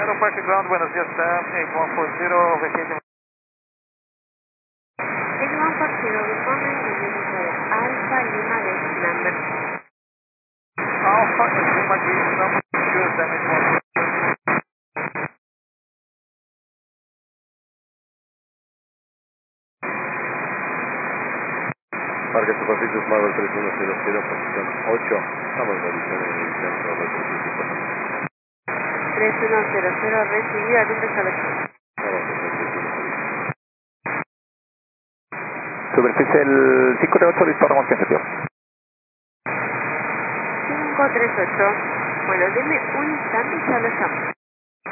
Parque Ground, buenos días, 8140, reciente. 8140, good morning, this is Alpha Lima Delta number. Alpha Lima G, number 2, damage 1. Parque Superficies Marvel 3100, posición 8. Estamos realizando el centro de 3100, recibido, atiende selección. Superficie el 538, listo, remonte objetivo. 538, bueno, dime un instante y ya lo llamo.